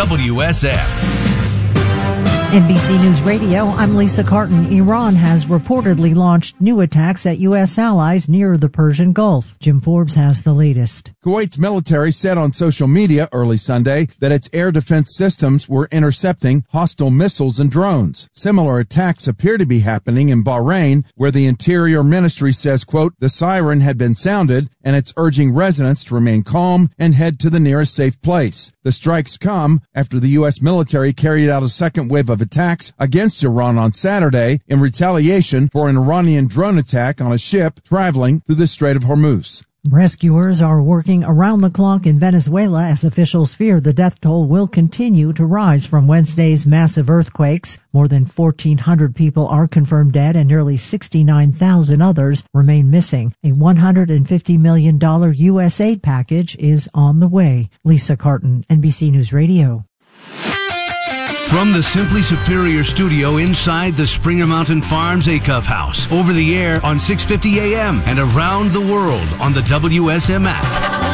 WSM. NBC News Radio, I'm Lisa Carton. Iran has reportedly launched new attacks at U.S. allies near the Persian Gulf. Jim Forbes has the latest. Kuwait's military said on social media early Sunday that its air defense systems were intercepting hostile missiles and drones. Similar attacks appear to be happening in Bahrain, where the Interior Ministry says, quote, the siren had been sounded and it's urging residents to remain calm and head to the nearest safe place. The strikes come after the U.S. military carried out a second wave of attacks against Iran on Saturday in retaliation for an Iranian drone attack on a ship traveling through the Strait of Hormuz. Rescuers are working around the clock in Venezuela as officials fear the death toll will continue to rise from Wednesday's massive earthquakes. More than 1,400 people are confirmed dead and nearly 69,000 others remain missing. A $150 million U.S. aid package is on the way. Lisa Carton, NBC News Radio. From the Simply Superior studio inside the Springer Mountain Farms Acuff House, over the air on 650 AM and around the world on the WSM app.